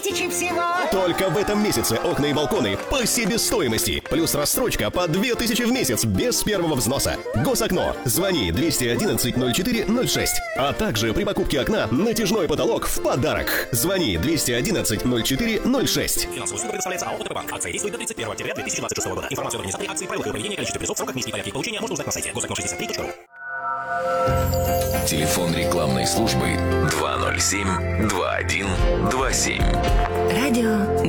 2000 всего. Только в этом месяце окна и балконы по себестоимости. Плюс рассрочка по 2000 в месяц без первого взноса. Госокно. Звони 211-04-06. А также при покупке окна натяжной потолок в подарок. Звони 211-04-06. Финансовая услуга предоставляется АО ТП-банк. Акция действует до 31 октября 2026 года. Информацию об организаторе акции, правилах ее проведения, количестве призов, сроках, месте и порядке их получения можно узнать на сайте gosokno63.ru. Телефон рекламной службы 207-2127. Радио